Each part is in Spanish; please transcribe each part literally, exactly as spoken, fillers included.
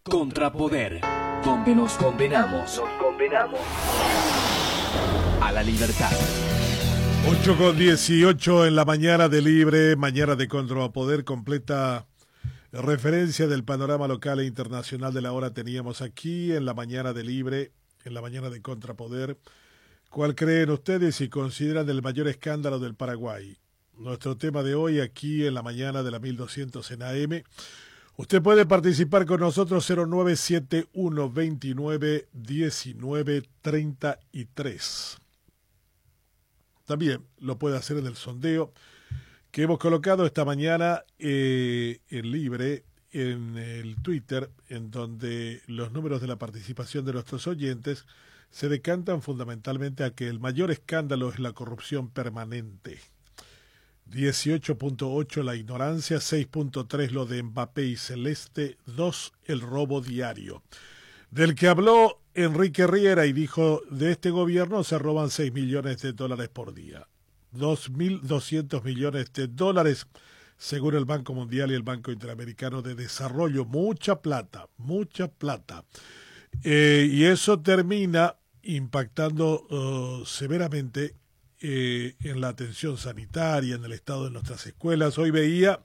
Contrapoder, donde nos condenamos, nos condenamos a la libertad. ocho con dieciocho en la mañana de Libre, mañana de Contrapoder, completa referencia del panorama local e internacional de la hora teníamos aquí en la mañana de Libre, en la mañana de Contrapoder. ¿Cuál creen ustedes y consideran el mayor escándalo del Paraguay? Nuestro tema de hoy aquí en la mañana de la mil doscientos en A M. Usted puede participar con nosotros cero nueve siete uno veintinueve diecinueve treinta y tres. También lo puede hacer en el sondeo que hemos colocado esta mañana eh, en Libre, en el Twitter, en donde los números de la participación de nuestros oyentes se decantan fundamentalmente a que el mayor escándalo es la corrupción permanente. dieciocho punto ocho la ignorancia, seis punto tres lo de Mbappé y Celeste, dos el robo diario. Del que habló Enrique Riera y dijo, de este gobierno se roban seis millones de dólares por día. dos mil doscientos millones de dólares, según el Banco Mundial y el Banco Interamericano de Desarrollo. Mucha plata, mucha plata. Eh, y eso termina impactando uh, severamente eh, en la atención sanitaria, en el estado de nuestras escuelas. Hoy veía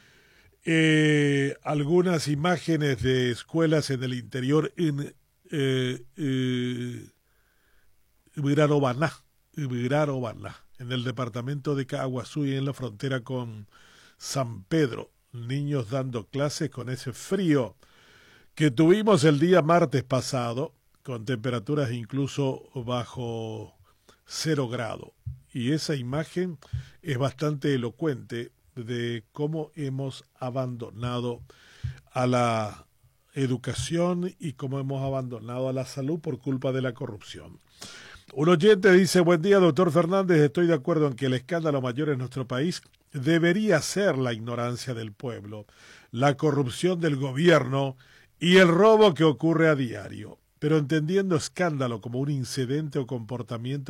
eh, algunas imágenes de escuelas en el interior en eh, eh, Ibirarobaná, Ibirarobaná, en el departamento de Caguazú y en la frontera con San Pedro. Niños dando clases con ese frío que tuvimos el día martes pasado, con temperaturas incluso bajo cero grado. Y esa imagen es bastante elocuente de cómo hemos abandonado a la educación y cómo hemos abandonado a la salud por culpa de la corrupción. Un oyente dice, buen día, doctor Fernández, estoy de acuerdo en que el escándalo mayor en nuestro país debería ser la ignorancia del pueblo, la corrupción del gobierno y el robo que ocurre a diario, pero entendiendo escándalo como un incidente o comportamiento